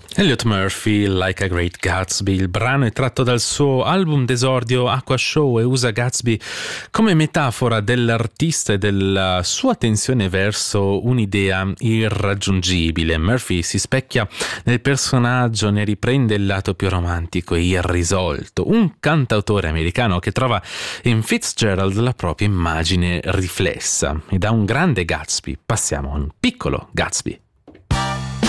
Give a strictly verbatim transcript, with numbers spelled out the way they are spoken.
Elliot Murphy, Like a Great Gatsby, il brano è tratto dal suo album d'esordio Aqua Show e usa Gatsby come metafora dell'artista e della sua tensione verso un'idea irraggiungibile. Murphy si specchia nel personaggio, ne riprende il lato più romantico e irrisolto, un cantautore americano che trova in Fitzgerald la propria immagine riflessa. E da un grande Gatsby passiamo a un piccolo Gatsby.